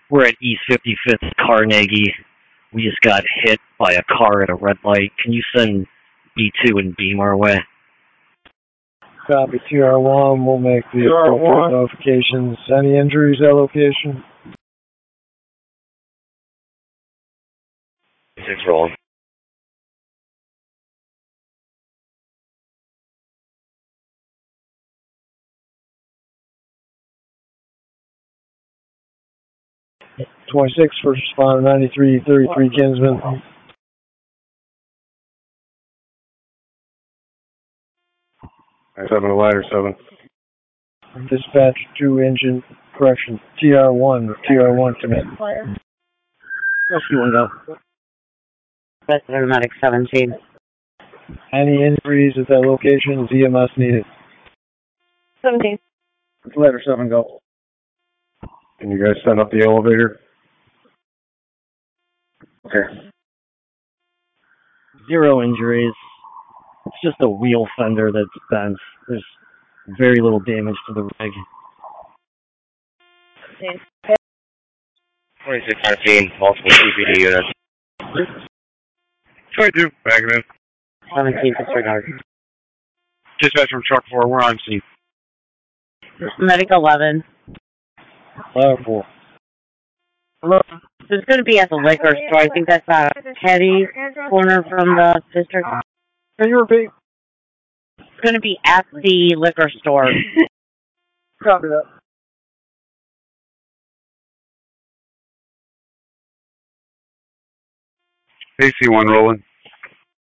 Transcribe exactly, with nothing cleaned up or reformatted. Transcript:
We're at East fifty-fifth Carnegie. We just got hit by a car at a red light. Can you send B two and Beam our way? Copy. T R one, we'll make the appropriate notifications. Any injuries at location? Six rolling. twenty-six, first responder, ninety-three thirty-three Kinsman. seven, ladder seven. Dispatch two engine correction. T R one, T R one commit. Rescue window. Paramedic seventeen. Any injuries at that location? Is E M S needed? seventeen. Ladder seven, go. Can you guys send up the elevator? Okay. Zero injuries. It's just a wheel fender that's bent. There's very little damage to the rig. twenty-six nineteen, multiple C P D units. twenty-two, backing in. seventeen, disregard. Dispatch from truck four, we're on scene. Medic eleven. Ladder four. Look, it's going to be at the liquor store. I think that's a Teddy corner from the district. Can you repeat? It's going to be at the liquor store. Copy that. A C one rolling.